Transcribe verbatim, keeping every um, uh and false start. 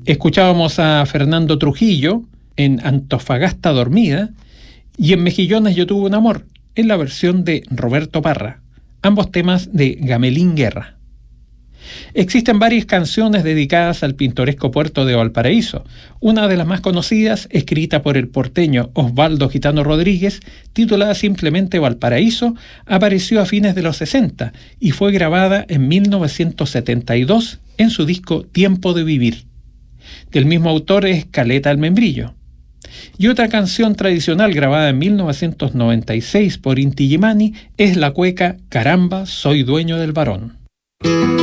Escuchábamos a Fernando Trujillo en Antofagasta Dormida y en Mejillones yo tuve un amor, en la versión de Roberto Parra, ambos temas de Gamelín Guerra. Existen varias canciones dedicadas al pintoresco puerto de Valparaíso. Una de las más conocidas, escrita por el porteño Osvaldo Gitano Rodríguez, titulada simplemente Valparaíso, apareció a fines de los sesenta y fue grabada en mil novecientos setenta y dos en su disco Tiempo de Vivir. Del mismo autor es Caleta al Membrillo. Y otra canción tradicional grabada en mil novecientos noventa y seis por Inti Illimani es la cueca Caramba, soy dueño del varón.